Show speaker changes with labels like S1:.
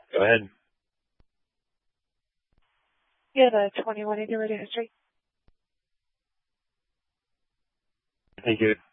S1: Go ahead.
S2: Yeah, the 2180 radio history.
S1: Thank you.